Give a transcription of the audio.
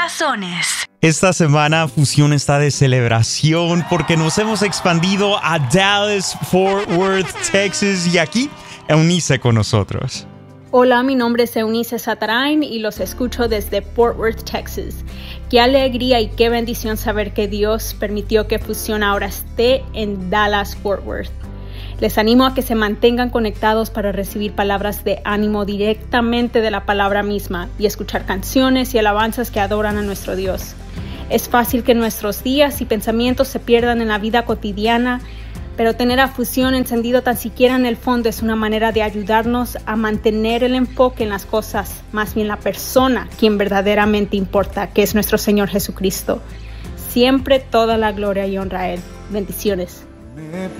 corazones. Esta semana Fusión está de celebración porque nos hemos expandido a Dallas, Fort Worth, Texas, y aquí Eunice con nosotros. Hola, mi nombre es Eunice Satarain y los escucho desde Fort Worth, Texas. Qué alegría y qué bendición saber que Dios permitió que Fusión ahora esté en Dallas, Fort Worth. Les animo a que se mantengan conectados para recibir palabras de ánimo directamente de la palabra misma y escuchar canciones y alabanzas que adoran a nuestro Dios. Es fácil que nuestros días y pensamientos se pierdan en la vida cotidiana, pero tener a Fusión encendido tan siquiera en el fondo es una manera de ayudarnos a mantener el enfoque en las cosas, más bien la persona quien verdaderamente importa, que es nuestro Señor Jesucristo. Siempre toda la gloria y honra a Él. Bendiciones.